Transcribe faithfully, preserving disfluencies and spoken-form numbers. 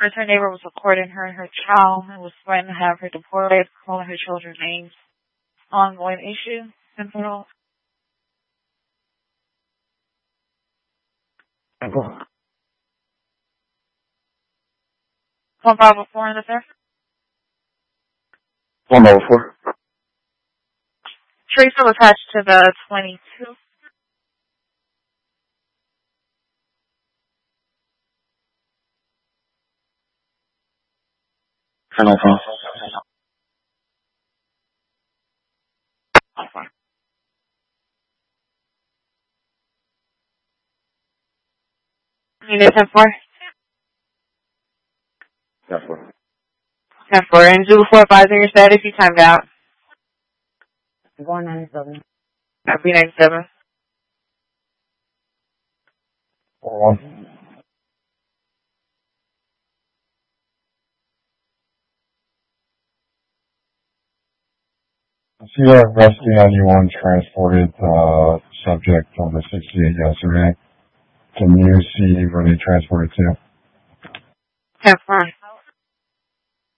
First, her neighbor was recording her and her child and was threatening to have her deported, calling her children names. Ongoing issue. Simple. One Bravo four in the fifth. One Bravo four. Tracer attached to the twenty-two. ten oh five. You need ten four? ten four. ten four. And Zulu four advising your status, you timed out. one ninety-seven. Happy ninety-seven. four one. C R Rescue ninety-one transported uh, subject on the sixty-eight yesterday. Can you see where they transported to? ten four.